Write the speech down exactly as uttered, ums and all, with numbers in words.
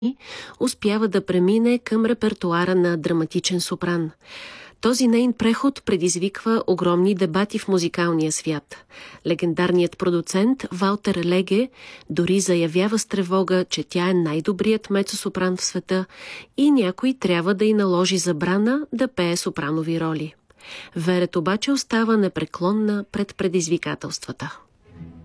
успява да премине към репертоара на драматичен сопран. Този нейн преход предизвиква огромни дебати в музикалния свят. Легендарният продуцент Валтер Леге дори заявява с тревога, че тя е най-добрият мецо-сопран в света и някой трябва да й наложи забрана да пее сопранови роли. Верет обаче остава непреклонна пред предизвикателствата.